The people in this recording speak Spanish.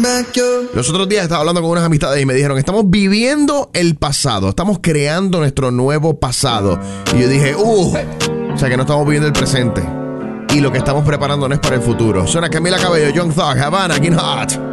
Los otros días estaba hablando con unas amistades y me dijeron, estamos viviendo el pasado, estamos creando nuestro nuevo pasado. Y yo dije, o sea que no estamos viviendo el presente. Y lo que estamos preparando no es para el futuro. Suena Camila Cabello, Young Thug, Havana, Get Hot.